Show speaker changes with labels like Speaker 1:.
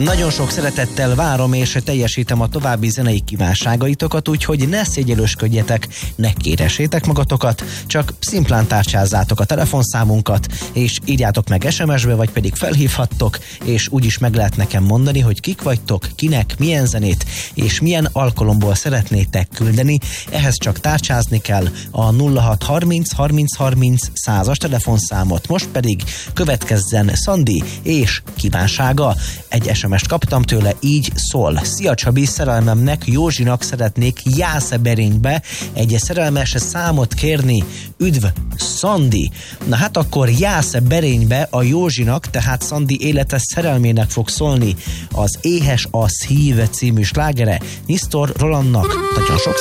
Speaker 1: Nagyon sok szeretettel várom és teljesítem a további zenei kívánságaitokat, úgyhogy ne szégyellősködjetek, ne kéressétek magatokat, csak szimplán tárcsázzátok a telefonszámunkat, és írjátok meg SMS-be, vagy pedig felhívhattok, és úgyis meg lehet nekem mondani, hogy kik vagytok, kinek, milyen zenét, és milyen alkalomból szeretnétek küldeni. Ehhez csak tárcsázni kell a 0630 30 30 100-as telefonszámot. Most pedig következzen Szandi és kívánsága. Egy SMS-t kaptam tőle, így szól. Szia Csabi, szerelmemnek, Józsinak szeretnék Jászberénybe egy szerelmes számot kérni. Üdv, Szandi! Na hát akkor Jászberénybe a Józsinak, tehát Szandi élete szerelmének fog szólni az Éhes a szív című slágere Nisztor Rolandnak. Nagyon sok